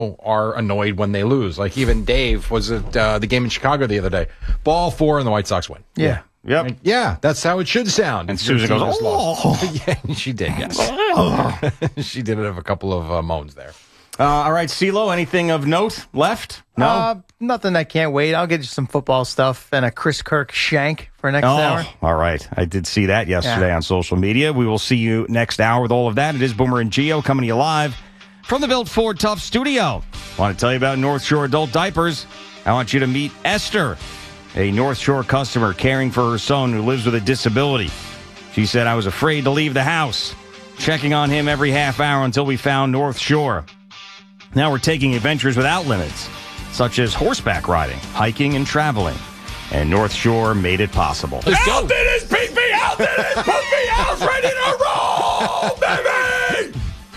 are annoyed when they lose. Like even Dave was at the game in Chicago the other day. Ball 4 and the White Sox win. Yeah. Yep. And yeah, that's how it should sound. And Susan goes, oh. Yeah, she did, yes. She did have a couple of moans there. All right, CeeLo, anything of note left? No? Nothing. I can't wait. I'll get you some football stuff and a Chris Kirk shank for next hour. All right. I did see that yesterday on social media. We will see you next hour with all of that. It is Boomer and Gio coming to you live from the Built Ford Tough studio. I want to tell you about North Shore Adult Diapers. I want you to meet Esther, a North Shore customer caring for her son who lives with a disability. She said, I was afraid to leave the house, checking on him every half hour until we found North Shore. Now we're taking adventures without limits, such as horseback riding, hiking, and traveling. And North Shore made it possible. Out in his pee-pee! Out in his poopy house! Ready to roll, baby!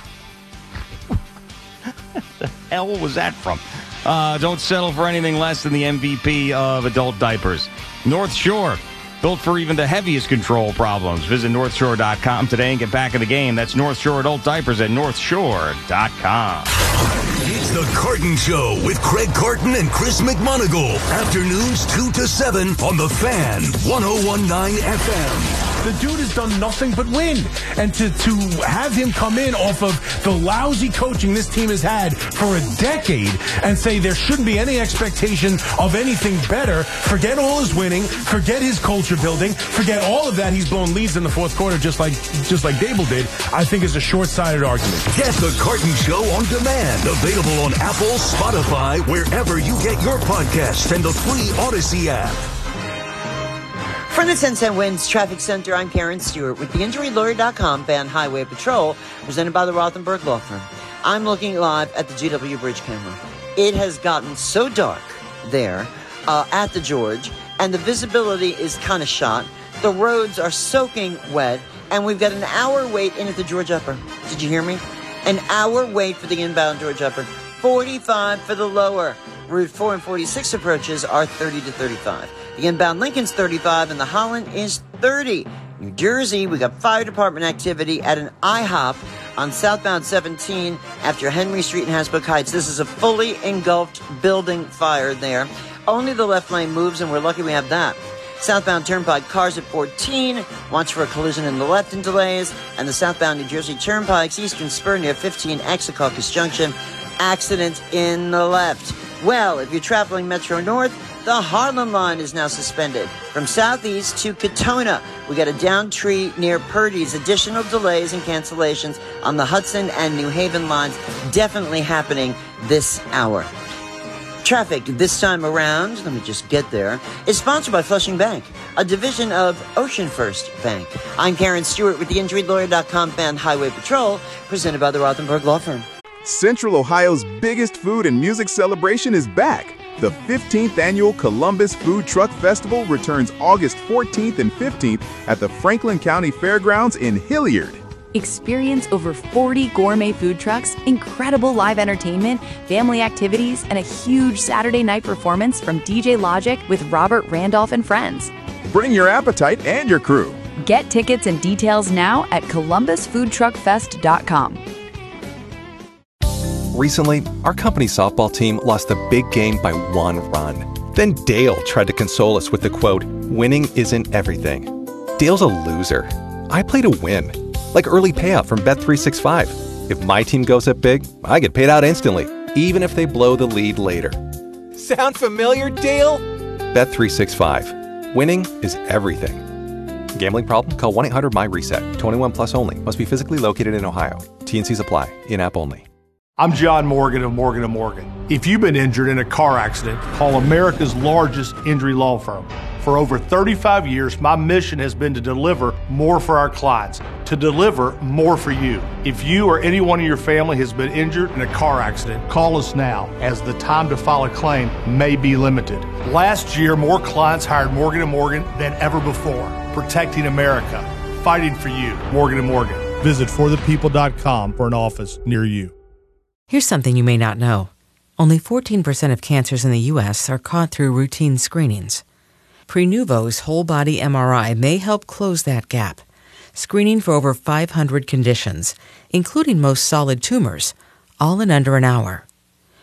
The hell was that from? Don't settle for anything less than the MVP of adult diapers. North Shore, built for even the heaviest control problems. Visit NorthShore.com today and get back in the game. That's North Shore Adult Diapers at NorthShore.com. It's the Carton Show with Craig Carton and Chris McMonagle. Afternoons 2 to 7 on The Fan, 101.9 FM. The dude has done nothing but win. And to have him come in off of the lousy coaching this team has had for a decade and say there shouldn't be any expectation of anything better, forget all his winning, forget his culture building, forget all of that. He's blown leads in the fourth quarter just like Dable did, I think is a short-sighted argument. Get the Carton Show on demand. Available on Apple, Spotify, wherever you get your podcasts, and the free Odyssey app. From the 10 Cent Winds Traffic Center, I'm Karen Stewart with theinjurylawyer.com Van Highway Patrol, presented by the Rothenberg Law Firm. I'm looking live at the GW Bridge camera. It has gotten so dark there at the George, and the visibility is kind of shot. The roads are soaking wet, and we've got an hour wait in at the George Upper. Did you hear me? An hour wait for the inbound George Upper. 45 for the lower. Route 4 and 46 approaches are 30 to 35. The inbound Lincoln's 35 and the Holland is 30. New Jersey, we got fire department activity at an IHOP on southbound 17 after Henry Street in Hasbrook Heights. This is a fully engulfed building fire there. Only the left lane moves, and we're lucky we have that. Southbound Turnpike, cars at 14. Watch for a collision in the left and delays. And the southbound New Jersey Turnpike's eastern spur near 15 Execaucus Junction. Accident in the left. Well, if you're traveling Metro North, the Harlem line is now suspended. From southeast to Katona, we got a downed tree near Purdy's. Additional delays and cancellations on the Hudson and New Haven lines definitely happening this hour. Traffic this time around, let me just get there, is sponsored by Flushing Bank, a division of Ocean First Bank. I'm Karen Stewart with theinjurylawyer.com Fan Highway Patrol, presented by the Rothenberg Law Firm. Central Ohio's biggest food and music celebration is back. The 15th annual Columbus Food Truck Festival returns August 14th and 15th at the Franklin County Fairgrounds in Hilliard. Experience over 40 gourmet food trucks, incredible live entertainment, family activities, and a huge Saturday night performance from DJ Logic with Robert Randolph and friends. Bring your appetite and your crew. Get tickets and details now at columbusfoodtruckfest.com. Recently, our company softball team lost a big game by 1 run. Then Dale tried to console us with the quote, "Winning isn't everything." Dale's a loser. I play to win. Like early payout from Bet365. If my team goes up big, I get paid out instantly, even if they blow the lead later. Sound familiar, Dale? Bet365. Winning is everything. Gambling problem? Call 1-800-MY-RESET. 21 plus only. Must be physically located in Ohio. T&Cs apply. In-app only. I'm John Morgan of Morgan & Morgan. If you've been injured in a car accident, call America's largest injury law firm. For over 35 years, my mission has been to deliver more for our clients, to deliver more for you. If you or anyone in your family has been injured in a car accident, call us now, as the time to file a claim may be limited. Last year, more clients hired Morgan & Morgan than ever before. Protecting America. Fighting for you. Morgan & Morgan. Visit forthepeople.com for an office near you. Here's something you may not know. Only 14% of cancers in the U.S. are caught through routine screenings. Prenuvo's whole-body MRI may help close that gap, screening for over 500 conditions, including most solid tumors, all in under an hour.